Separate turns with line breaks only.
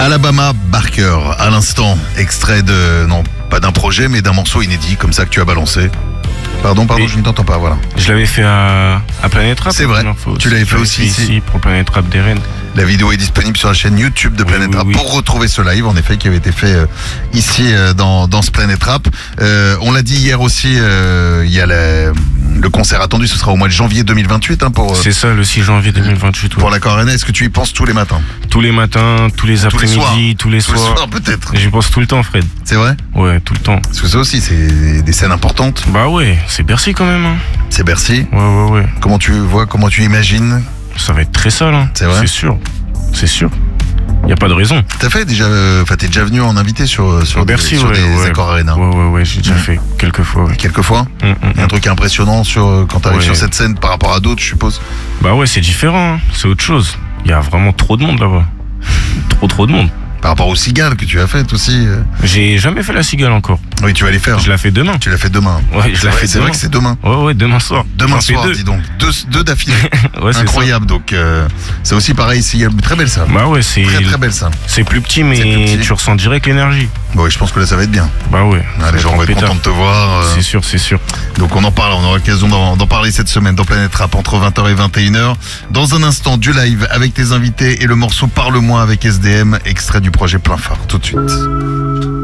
Alabama Barker, à l'instant, extrait de, non, pas d'un projet, mais d'un morceau inédit, comme ça que tu as balancé. Pardon,
Et
je ne t'entends pas, voilà.
Je l'avais fait à Planète Rap.
C'est vrai, tu l'avais fait aussi ici.
Pour Planète Rap des Rennes.
La vidéo est disponible sur la chaîne YouTube de Planète Rap pour retrouver ce live, en effet, qui avait été fait ici dans ce Planète Rap. On l'a dit hier aussi, il y a le concert attendu, ce sera au mois de janvier 2028 pour.
C'est ça, le 6 janvier 2028.
Pour l'Accor Arena. Est-ce que tu y penses tous les matins?
Tous les matins, tous les après-midi, tous les soirs.
Peut-être.
J'y pense tout le temps, Fred.
C'est vrai?
Ouais, tout le temps.
Parce que ça aussi, c'est des scènes importantes.
Bah ouais, c'est Bercy quand même. Hein.
C'est Bercy.
Ouais.
Comment tu vois, comment tu imagines?
Ça va être très sale. Hein.
C'est vrai?
C'est sûr. Y a pas de raison.
T'as fait déjà, t'es déjà venu en invité sur
Bercy,
des Accor Arena.
Ouais, j'ai déjà fait quelques fois. Ouais.
Quelques fois. Il y a un truc impressionnant quand t'arrives sur cette scène par rapport à d'autres, je suppose.
Bah ouais, c'est différent. Hein. C'est autre chose. Il y a vraiment trop de monde là-bas. trop de monde.
Par rapport aux cigales que tu as faites aussi.
J'ai jamais fait la cigale encore.
Oui, tu vas les faire.
Je la fais demain.
Tu l'as fait demain.
Ouais, je la fais demain.
C'est vrai que c'est demain.
Ouais, demain soir.
Demain soir, dis donc. Deux d'affilée.
Ouais,
incroyable. Donc, c'est aussi pareil ici. Très belle salle.
Bah ouais, c'est
très belle salle.
C'est plus petit, mais tu ressens direct l'énergie.
Bon, oui, je pense que là, ça va être bien.
Bah ouais.
Les gens vont être contents de te voir.
C'est sûr.
Donc, on en parle. On aura l'occasion d'en parler cette semaine dans Planète Rap entre 20h et 21h. Dans un instant, du live avec tes invités et le morceau Parle-moi avec SDM, extrait du projet Plein Phare. Tout de suite.